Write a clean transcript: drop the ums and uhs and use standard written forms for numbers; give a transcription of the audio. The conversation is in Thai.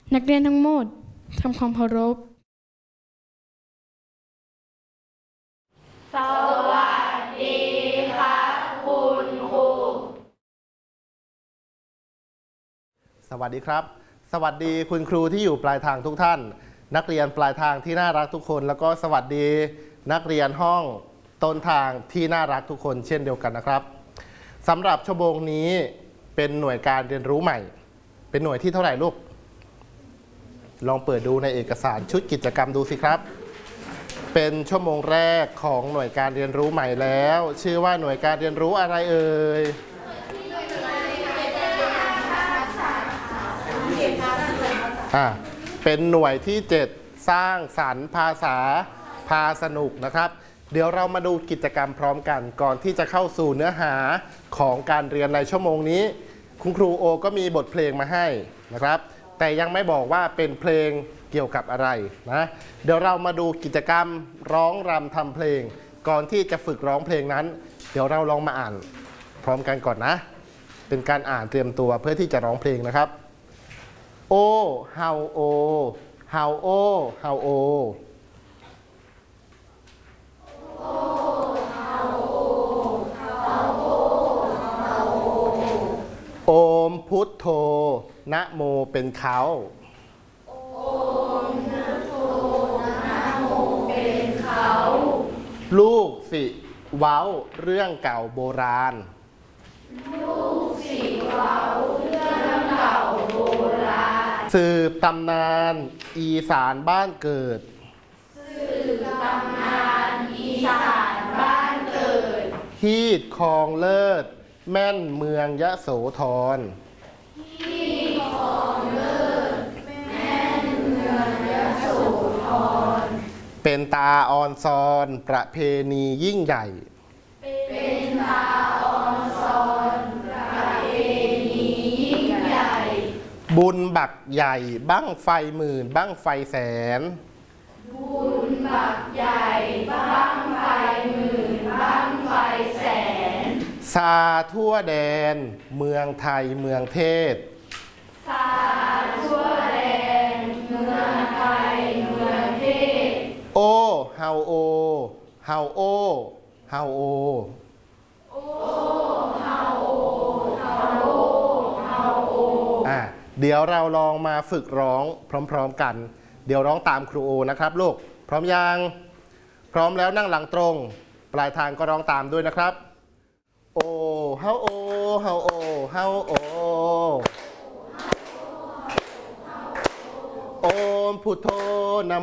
นักเรียนทั้งหมดทำความเคารพสวัสดีครับคุณครูสวัสดีครับสวัสดีคุณครูที่อยู่ปลายทางทุกท่านนักเรียนปลายทางที่น่ารักทุกคนแล้วก็สวัสดีนักเรียนห้องต้นทางที่น่ารักทุกคนเช่นเดียวกันนะครับสำหรับชั่วโมงนี้เป็นหน่วยการเรียนรู้ใหม่เป็นหน่วยที่เท่าไหร่ลูกลองเปิดดูในเอกสารชุดกิจกรรมดูสิครับเป็นชั่วโมงแรกของหน่วยการเรียนรู้ใหม่แล้วชื่อว่าหน่วยการเรียนรู้อะไรเอ่ยเป็นหน่วยที่7สร้างสรรค์ภาษาพาสนุกนะครับเดี๋ยวเรามาดูกิจกรรมพร้อมกันก่อนที่จะเข้าสู่เนื้อหาของการเรียนในชั่วโมงนี้คุณครูโอก็มีบทเพลงมาให้นะครับแต่ยังไม่บอกว่าเป็นเพลงเกี่ยวกับอะไรนะเดี๋ยวเรามาดูกิจกรรมร้องรำทำเพลงก่อนที่จะฝึกร้องเพลงนั้นเดี๋ยวเราลองมาอ่านพร้อมกันก่อนนะเป็นการอ่านเตรียมตัวเพื่อที่จะร้องเพลงนะครับโอเฮาโอเฮาโอเฮาโอโอมพุทโธนะโมเป็นเขาโอมพุทโธนะโมเป็นเขาลูกสิเว้าเรื่องเก่าโบราณลูกสิเว้าเรื่องเก่าโบราณสืบตำนานอีสานบ้านเกิดสืบตำนานอีสานบ้านเกิดฮีดครองเลิศแม่นเมืองยโสธรฮีดครองเลิศแม่นเมืองยโสธรเป็นตาออนซอนประเพณียิ่งใหญ่เป็นตาออนซอนประเพณียิ่งใหญ่บุญบักใหญ่บั้งไฟหมื่นบั้งไฟแสนบุญบักใหญ่บั้งไฟหมื่นบั้งไฟแสนซาทั่วแดนเมืองไทยเมืองเทศซาทั่วแดนเมืองไทยเมืองเทศโอเฮาโอเฮาโอเฮาโอโอเฮาโอเฮาโอเฮาโอเดี๋ยวเราลองมาฝึกร้องพร้อมๆกันเดี๋ยวร้องตามครูโอนะครับลูกพร้อมยังพร้อมแล้วนั่งหลังตรงปลายทางก็ร้องตามด้วยนะครับโอเฮาโอเฮาโอเฮาโอโอมพุทโธนะ